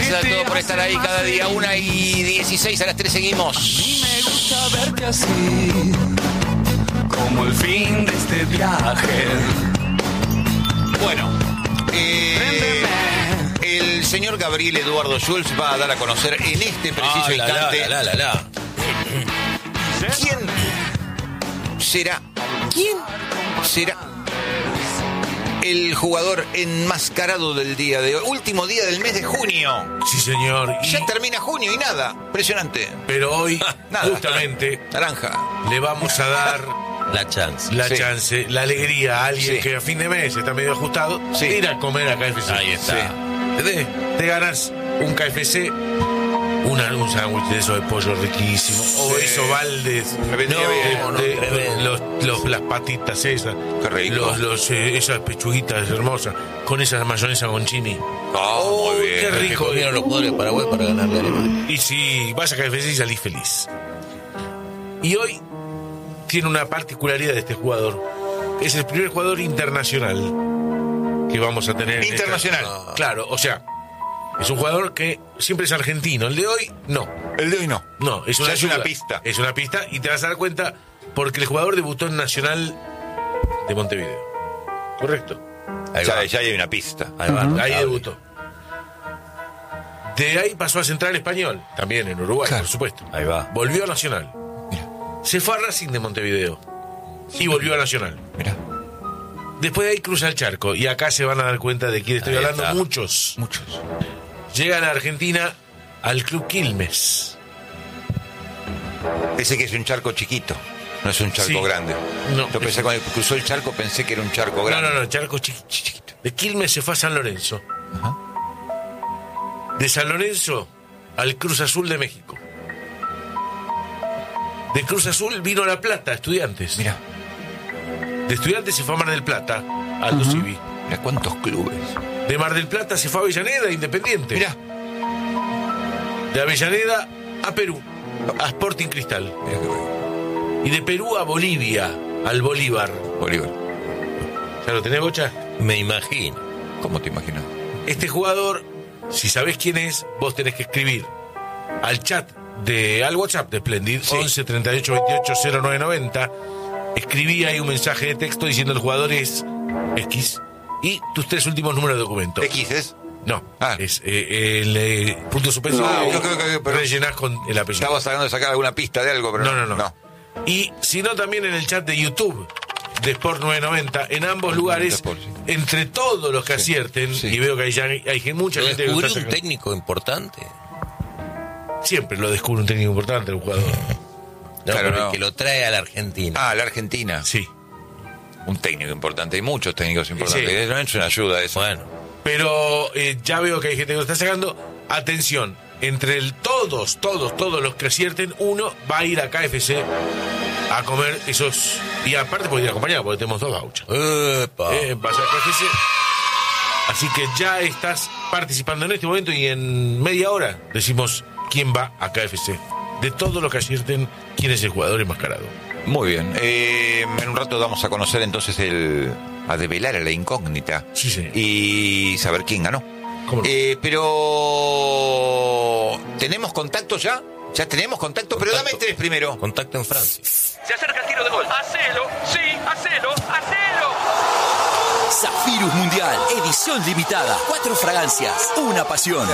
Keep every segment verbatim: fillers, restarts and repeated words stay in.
Gracias a todos por estar ahí cada día. Una y dieciséis, a las tres seguimos. A mí me gusta verte así, como el fin de este viaje. Bueno, eh, el señor Gabriel Eduardo Schulz va a dar a conocer en este preciso Ah, la, instante la, la, la, la. quién será, quién será el jugador enmascarado del día de hoy, último día del mes de junio. Sí, señor. Y- Ya termina junio y nada, impresionante. Pero hoy, Nada. justamente, Naranja. le vamos a dar La chance. la Sí. chance, la alegría a alguien Sí. que a fin de mes está medio ajustado, Sí. de ir a comer a K F C. Ahí está. Sí. ¿Entendés? Te ganas un K F C, una, un sándwich de eso de pollo riquísimo, o Sí. esos baldes, Me vendría bien. de- no, de- tremendo. los, los- las patitas esas, Qué rico. los, los, eh, esas pechuguitas hermosas, con esa mayonesa con chini. Oh, muy bien. qué Que rico. comieron los jugadores de Paraguay para ganarle a Alemania. Y si vas a K F C y salís feliz. Y hoy tiene una particularidad de este jugador. Es el primer jugador internacional que vamos a tener. en Internacional. esta- Claro, o sea, es un jugador que siempre es argentino. El de hoy, no. El de hoy no. No, es Ya una, es una ayuda. pista. Es una pista y te vas a dar cuenta porque el jugador debutó en Nacional de Montevideo. Correcto. Ahí Ya, va. ya hay una pista. Ahí va. Ahí notable. debutó. De ahí pasó a Central Español, también en Uruguay, Claro. por supuesto. Ahí va. Volvió a Nacional. Mira, Se fue a Racing de Montevideo. Y volvió a Nacional. mira. Después de ahí cruza el charco. Y acá se van a dar cuenta de quién estoy Ahí hablando. está. Muchos. Muchos. Llegan a Argentina al Club Quilmes. Ese que es un charco chiquito. No es un charco Sí. grande. No, Yo pensé es- cuando cruzó el charco pensé que era un charco No, grande. no, no, charco chiqui- chiquito. De Quilmes se fue a San Lorenzo. Ajá. De San Lorenzo al Cruz Azul de México. De Cruz Azul vino a La Plata, Estudiantes. Mira, De Estudiantes se fue a Mar del Plata, Aldo Civi. mira cuántos clubes. De Mar del Plata se fue a Avellaneda, Independiente. Mira, De Avellaneda a Perú, a Sporting Cristal. mira qué bueno. Y de Perú a Bolivia, al Bolívar. Bolívar. ¿Ya lo tenés, Bocha? Me imagino. ¿Cómo te imaginas? Este jugador, si sabés quién es, vos tenés que escribir al chat de al WhatsApp de Splendid, Sí. once treinta y ocho veintiocho cero nueve noventa. Escribí ahí un mensaje de texto diciendo el jugador es X y tus tres últimos números de documento. X es. No, Ah. es eh, el eh, punto suspenso. No, eh, yo creo que- pero- rellenás con el apellido. Estaba tratando de sacar alguna pista de algo, pero No, no, no, Y si no, también en el chat de YouTube de Sport novecientos noventa, en ambos lugares, Sport, sí. entre todos los que Sí, acierten, sí. y veo que hay, ya hay, hay mucha ¿Lo gente que lo descubrió está un sacando. técnico importante? Siempre lo descubre un técnico importante, un jugador. No, Claro, pero no. el que lo trae a la Argentina. Ah, la Argentina. Sí. Un técnico importante. Hay muchos técnicos importantes. Sí. Es una ayuda eso. Bueno, Pero eh, ya veo que hay gente que lo está sacando. Atención, entre el, todos, todos, todos los que acierten, uno va a ir a K F C a comer esos. Y aparte puede ir acompañado porque tenemos dos gauchos. Epa. Eh, vaya a K F C. Así que ya estás participando en este momento y en media hora decimos quién va a K F C. De todos los que acierten, quién es el jugador enmascarado. Muy bien. Eh, en un rato vamos a conocer entonces el. A develar a la incógnita. Sí, sí. Y saber quién ganó. ¿Cómo no? Eh, pero. ¿Tenemos contacto ya? Ya tenemos contacto, pero dame tres primero. Contacto en Francia. Se acerca el tiro de gol. Hacelo, sí, hacelo, hacelo. Zafirus Mundial, edición limitada. Cuatro fragancias, una pasión.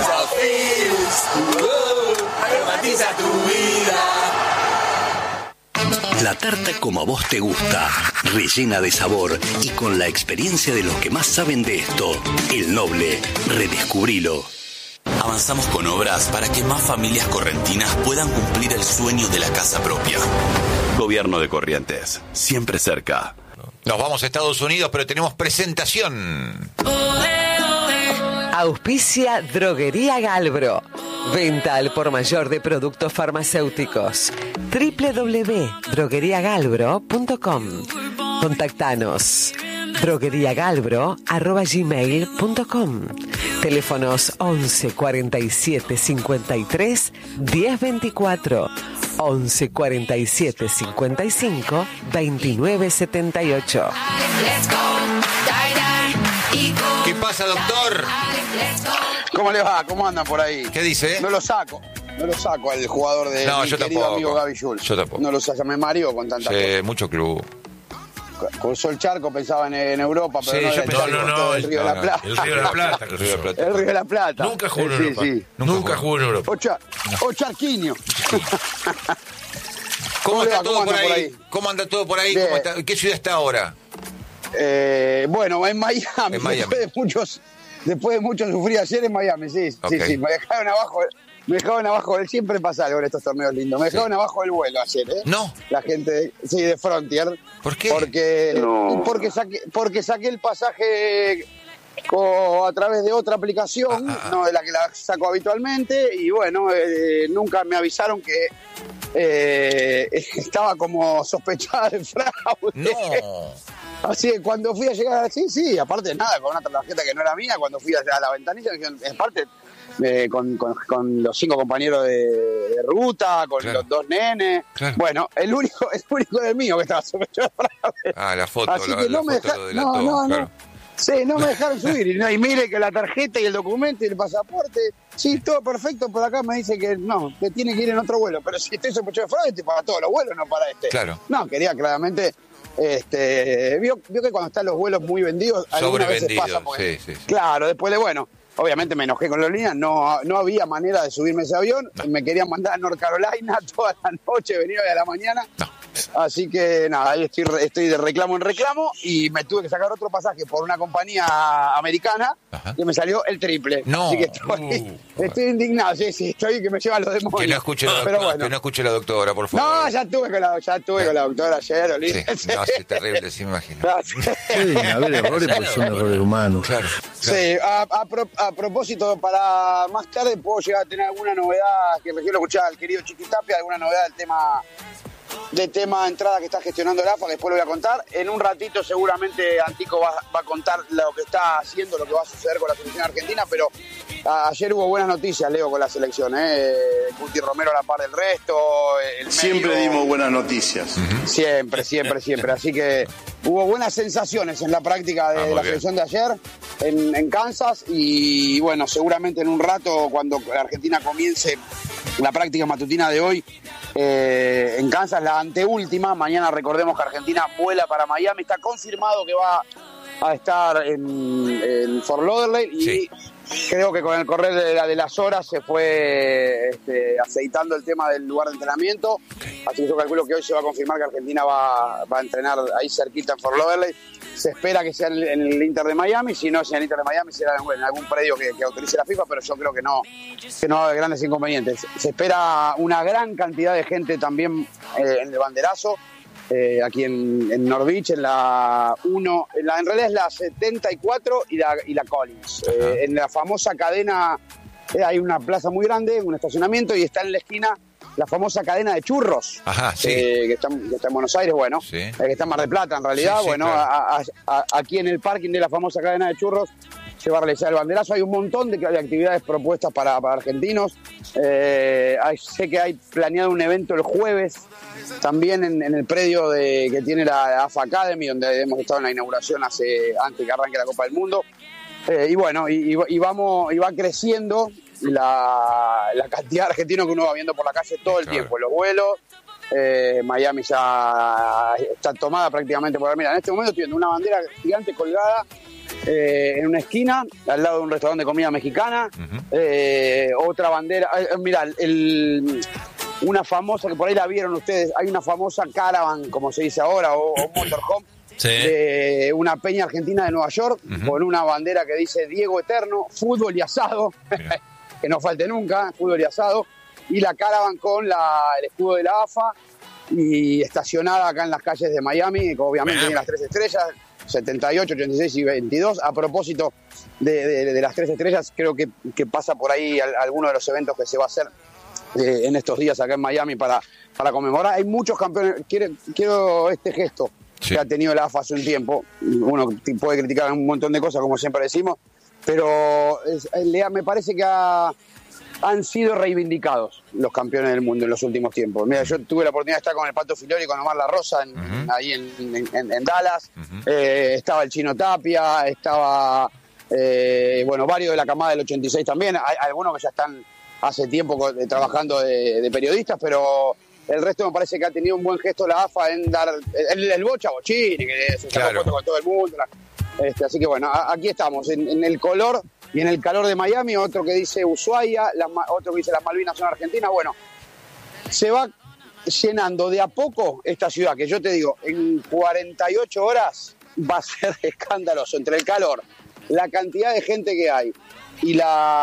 Aromatiza tu vida. La tarta como a vos te gusta, rellena de sabor y con la experiencia de los que más saben de esto. El Noble, redescubrilo. Avanzamos con obras para que más familias correntinas puedan cumplir el sueño de la casa propia. Gobierno de Corrientes, siempre cerca. Nos vamos a Estados Unidos, pero tenemos presentación. Auspicia Droguería Galbro. Venta al por mayor de productos farmacéuticos. doble u doble u doble u punto droguería galbro punto com. Contactanos. drogueriagalbro arroba gmail punto com. Teléfonos once cuarenta y siete cincuenta y tres diez veinticuatro. once cuarenta y siete cincuenta y cinco veintinueve setenta y ocho. ¿Qué pasa, doctor? ¿Cómo le va? ¿Cómo andan por ahí? ¿Qué dice? No lo saco. No lo saco al jugador de No, mi yo querido tampoco. amigo Gaby Jules. Yo tampoco. No lo saco, me mareó con tanta Sí, cosa. mucho club. Cruzó el charco, pensaba en, en Europa, pero Sí, no yo era el pensaba- charco, no, no, todo el- el Río no, de la no, Plata. El Río de la Plata. El Río de la Plata. El Río de la Plata. Nunca jugó en Sí, Europa. sí. Nunca jugó en Europa. O, cha- o Charquinho. ¿Cómo ¿Cómo le está va? todo ¿Cómo por anda ahí? por ahí? ¿Cómo anda todo por ahí? Bien. ¿Cómo está? ¿Qué ciudad está ahora? Eh, bueno, en Miami. En Miami. Después de muchos, después de mucho sufrir ayer en Miami, sí, Ok. sí, sí. Me dejaron abajo, me dejaron abajo, siempre pasa algo en estos torneos lindos. Me dejaron abajo del vuelo ayer, ¿eh? No. La gente, de- sí, de Frontier. ¿Por qué? Porque, No. porque saqué, porque saqué el pasaje co- a través de otra aplicación, Ah, ah, ah. no de la que la saco habitualmente, y bueno, eh, nunca me avisaron que eh, estaba como sospechada de fraude. No. Así que cuando fui a llegar así, sí, aparte de nada, con una tarjeta que no era mía, cuando fui a la ventanilla, me dijeron, en parte eh, con, con- con los cinco compañeros de, de ruta, con Claro. los dos nenes. Claro. Bueno, el único, el único de mío que estaba sospechado de fraude. Ah, la foto, Así la, que la no me foto deja- lo delató, no, no, claro. no. Sí, no me dejaron subir. Y, no, y mire que la tarjeta y el documento y el pasaporte, sí, todo perfecto, pero acá me dice que no, que tiene que ir en otro vuelo. Pero si estoy sospechado de fraude, estoy para todos los vuelos, no para este. Claro. No, quería claramente, este, vio, vio que cuando están los vuelos muy vendidos, algunas veces Sobrevendidos, pasa porque- sí, sí, sí. Claro, después de, bueno, obviamente me enojé con la línea, no, no había manera de subirme ese avión, me querían mandar a North Carolina toda la noche, venir hoy a la mañana. Así que nada, ahí estoy, re- estoy de reclamo en reclamo y me tuve que sacar otro pasaje por una compañía americana Ajá. que me salió el triple. No. Así que estoy, estoy indignado, sí, sí, estoy que me llevan los demonios. Que no escuche la Pero doctora, bueno. que no escuche la doctora, por favor. No, ya estuve con la, ya estuve con la doctora ayer, Sí, olvídate. no, sí, es terrible, sí me imagino. Pueden haber errores porque son errores humanos. Claro. Sí, a, a pro- a propósito, para más tarde puedo llegar a tener alguna novedad, que recién lo escuchaba al querido Chiquitapia, alguna novedad del tema de tema de entrada que está gestionando el A F A, que después lo voy a contar. En un ratito seguramente Antico va, va a contar lo que está haciendo, lo que va a suceder con la selección argentina, pero a- ayer hubo buenas noticias, Leo, con la selección, ¿eh? Cuti Romero a la par del resto, el Siempre medio- dimos buenas noticias. Siempre, siempre, siempre. Así que hubo buenas sensaciones en la práctica de Ah, muy la bien. selección de ayer en, en Kansas y bueno, seguramente en un rato cuando la Argentina comience la práctica matutina de hoy eh, en Kansas, la anteúltima, mañana recordemos que Argentina vuela para Miami, está confirmado que va a estar en, en Fort Lauderdale y Sí. creo que con el correr de, la- de las horas se fue este, aceitando el tema del lugar de entrenamiento. Así que yo calculo que hoy se va a confirmar que Argentina va, va a entrenar ahí cerquita en Fort Lauderdale. Se espera que sea en el, en el Inter de Miami. Si no es en el Inter de Miami, será en, en algún predio que, que autorice la FIFA, pero yo creo que no, que no va a haber grandes inconvenientes. Se espera una gran cantidad de gente también eh, en el banderazo. Eh, aquí en, en North Beach, en la uno, en, la, en realidad es la setenta y cuatro y la, y la Collins. Eh, en la famosa cadena, eh, hay una plaza muy grande, un estacionamiento, y está en la esquina la famosa cadena de churros. Ajá, sí. eh, que, está, que está en Buenos Aires, bueno, Sí. eh, que está en Mar del Plata en realidad. Sí, sí, bueno, claro. a- a- a- aquí en el parking de la famosa cadena de churros se va a realizar el banderazo. Hay un montón de, de actividades propuestas para, para argentinos. Eh, hay- sé que hay planeado un evento el jueves también en, en el predio de, que tiene la A F A Academy, donde hemos estado en la inauguración hace antes que arranque la Copa del Mundo. Eh, y bueno, y, y- y vamos, y va creciendo la, la cantidad de argentinos que uno va viendo por la calle todo el Claro. tiempo, los vuelos. Eh, Miami ya está tomada prácticamente por... Mira, en este momento estoy viendo una bandera gigante colgada eh, en una esquina, al lado de un restaurante de comida mexicana. Eh, otra bandera... Eh, mira, el, una famosa, que por ahí la vieron ustedes, hay una famosa caravan, como se dice ahora, o, o motorhome, Sí. de una peña argentina de Nueva York, con una bandera que dice Diego Eterno, fútbol y asado, que no falte nunca, fútbol y asado, y la caravan con la, el escudo de la A F A, y estacionada acá en las calles de Miami, que obviamente tiene las tres estrellas, setenta y ocho, ochenta y seis y veintidós. A propósito de, de- de las tres estrellas, creo que, que pasa por ahí al- alguno de los eventos que se va a hacer eh, en estos días acá en Miami para, para conmemorar. Hay muchos campeones, quiero, quiero este gesto Sí. que ha tenido la A F A hace un tiempo. Uno puede criticar un montón de cosas, como siempre decimos, pero es- Lea, me parece que ha- han sido reivindicados los campeones del mundo en los últimos tiempos. Mira, yo tuve la oportunidad de estar con el Pato Filori y con Omar La Rosa en- ahí en, en- en- en Dallas. Eh, estaba el Chino Tapia, estaba Eh, bueno, varios de la camada del ochenta y seis también, hay algunos que ya están hace tiempo co- de- trabajando de, de periodistas, pero el resto me parece que ha tenido un buen gesto la A F A en dar el, el Bocha Bochini, que se sacó Claro. foto con todo el mundo. la- este, así que bueno, a- aquí estamos, en, en el color y en el calor de Miami, otro que dice Ushuaia, las ma- otro que dice las Malvinas son Argentina. Bueno, se va llenando de a poco esta ciudad, que yo te digo, en cuarenta y ocho horas va a ser escandaloso entre el calor, la cantidad de gente que hay y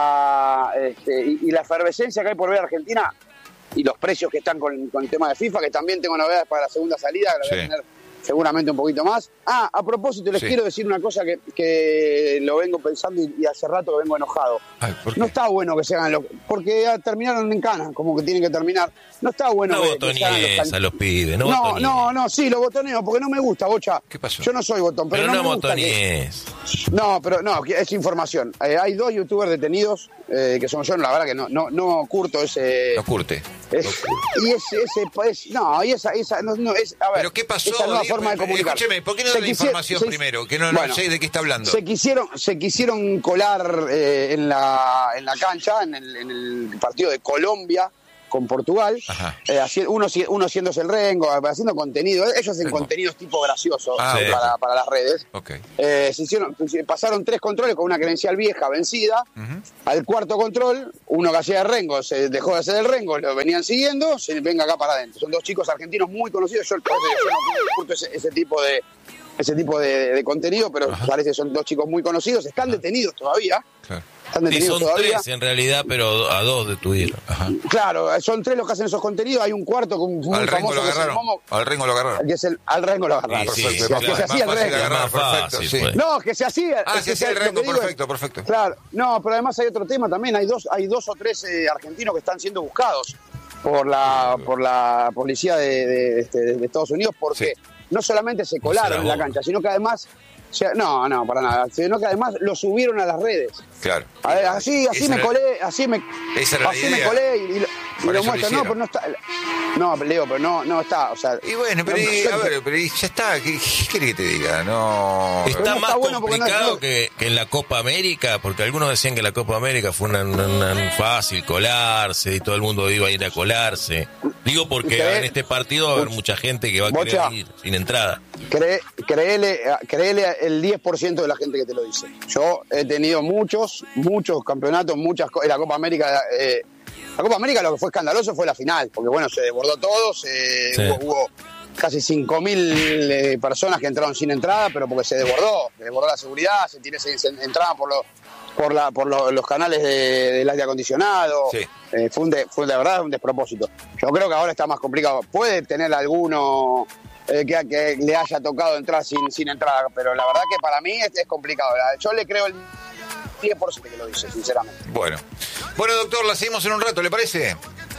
la este, y, y la efervescencia que hay por ver a Argentina y los precios que están con, con el tema de FIFA, que también tengo novedades para la segunda salida, que la voy a Sí. tener seguramente un poquito más. Ah, a propósito, les Sí. quiero decir una cosa que, que lo vengo pensando y, y hace rato que vengo enojado. Ay, ¿por qué? No está bueno que se hagan los... Porque ya terminaron en cana, como que tienen que terminar. No está bueno No que, que se hagan los botonies can- a los pibes, no No, botonies. no, no, sí, lo botoneo, porque no me gusta, Bocha. ¿Qué pasó? Yo no soy botón, pero, Pero no, no me gusta que... botonies. No, pero no, que es información. Eh, hay dos youtubers detenidos, eh, que son yo, la verdad que no, no, no curto ese... No curte. es- y ese, ese, es- no, y esa, esa, no, no, es, a ver, ¿Pero qué pasó? esa nueva Diego? forma de comunicar. Escúcheme, ¿por qué no Se da la quisier- información se- primero? Que no, no Bueno, sé de qué está hablando. Se quisieron, se quisieron colar eh, en, la, en la cancha, en el, en el partido de Colombia con Portugal, Ajá. eh, haci- uno, si- uno haciéndose el rengo, haciendo contenido. Ellos hacen Rengo. contenidos tipo graciosos Ah, eh, ok. para, para las redes. Ok. Eh, se hicieron, se pasaron tres controles con una credencial vieja vencida. Ujú. Al cuarto control, uno que hacía de rengo se dejó de hacer el rengo, lo venían siguiendo, se venga acá para adentro. Son dos chicos argentinos muy conocidos. Yo, por eso yo no curto ese, ese tipo de ese tipo de, de contenido, pero Ajá. parece que son dos chicos muy conocidos. Están detenidos todavía. Claro. Están Sí, detenidos son todavía. tres en realidad, pero a dos detuvieron. Ajá. Claro, son tres los que hacen esos contenidos. Hay un cuarto con muy Al Rengo famoso lo que es el agarraron. Momo, Al Rengo lo agarraron. que es el, al rengo lo agarraron. Sí, sí, Perfecto. sí, más que se claro, hacía el más fácil de rengo. agarrar, Es más perfecto, fácil, sí. pues. No, que se hacía. Ah, es se que hacía el lo que rengo, digo es- perfecto, perfecto. Claro, no, pero además hay otro tema también. Hay dos, hay dos o tres eh, argentinos que están siendo buscados por la, por la policía de, de, este, de Estados Unidos porque Sí. no solamente se colaron será en la vos. cancha, sino que además, o sea, no, no, para nada, sino que además lo subieron a las redes. Claro. A ver, así, así Esa me era- colé, así me, esa era la así me idea. colé y, y lo, y Por lo eso lo muestran. No, hicieron. pero no está. No, Leo, pero no, no está. O sea, Y bueno, pero, no, y, yo- a ver, pero y ya está. ¿Qué, qué querés que te diga? No. Pero Está no más está bueno porque no es- complicado no- que, que en la Copa América, porque algunos decían que la Copa América fue una, una- una fácil colarse y todo el mundo iba a ir a colarse. Digo porque ¿Crees? en este partido va a haber mucha gente que va a Bocha. querer ir sin entrada. Cree, créele, créele el diez por ciento de la gente que te lo dice. Yo he tenido muchos, muchos campeonatos, muchas co- en la Copa América. Eh, la Copa América lo que fue escandaloso fue la final, porque bueno, se desbordó todo, se, Sí. hubo, hubo casi cinco mil eh, personas que entraron sin entrada, pero porque se desbordó, se desbordó la seguridad, se, tiene, se, se entraban por los por la por lo- los canales de- del aire acondicionado. Sí. Eh, fue, un de, fue de verdad un despropósito. Yo creo que ahora está más complicado. Puede tener alguno eh, que, que le haya tocado entrar sin, sin entrada, pero la verdad que para mí es, es complicado. La- Yo le creo el diez por ciento que lo dice, sinceramente. Bueno. Bueno, doctor, la seguimos en un rato, ¿le parece?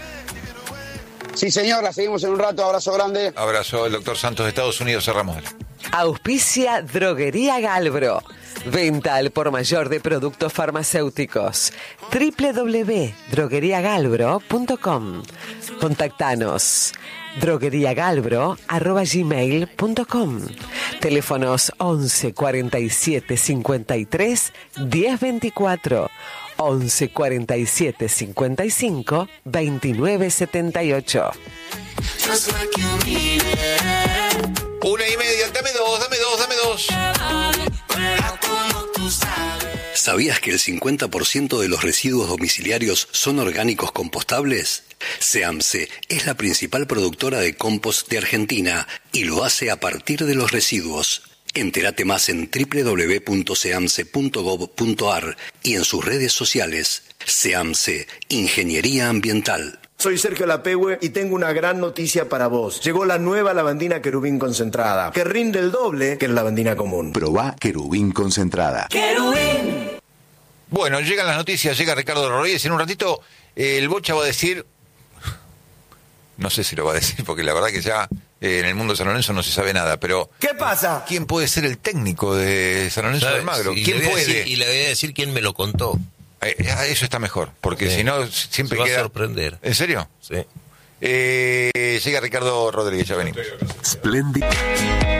Sí, señor, la seguimos en un rato. Abrazo grande. Abrazo, el doctor Santos de Estados Unidos, cerramos. Auspicia Droguería Galbro. Venta al por mayor de productos farmacéuticos. doble u doble u doble u punto droguería galbro punto com. Contactanos. drogueriagalbro arroba gmail punto com. Teléfonos once cuarenta y siete cincuenta y tres diez veinticuatro. once cuarenta y siete cincuenta y cinco veintinueve setenta y ocho. Una y media, dame dos, dame dos, dame dos. ¿Sabías que el cincuenta por ciento de los residuos domiciliarios son orgánicos compostables? SEAMSE es la principal productora de compost de Argentina y lo hace a partir de los residuos. Entérate más en doble u doble u doble u punto seamse punto gov punto ar y en sus redes sociales. SEAMSE, Ingeniería Ambiental. Soy Sergio Lapehue y tengo una gran noticia para vos. Llegó la nueva lavandina querubín concentrada, que rinde el doble que la lavandina común. Probá querubín concentrada. ¡Querubín! Bueno, llegan las noticias, llega Ricardo Rodríguez. En un ratito eh, el Bocha va a decir... No sé si lo va a decir, porque la verdad que ya eh, en el mundo de San Lorenzo no se sabe nada, pero... ¿Qué pasa? ¿Quién puede ser el técnico de San Lorenzo de Almagro? Y ¿Quién le voy a puede? decir- y le voy a decir quién me lo contó. Eh, eso está mejor, porque Sí. si no siempre Se va a queda... sorprender. ¿En serio? Sí. Eh, llega Ricardo Rodríguez, ya venimos. Splendid.